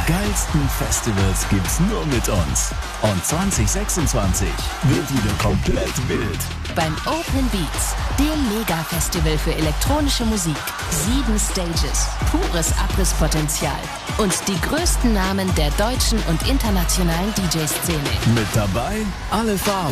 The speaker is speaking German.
geilsten Festivals gibt's nur mit uns. Und 2026 wird wieder komplett wild. Beim Open Beats, dem Mega-Festival für elektronische Musik. 7 Stages, pures Abrisspotenzial und die größten Namen der deutschen und internationalen DJ-Szene. Mit dabei alle Farben.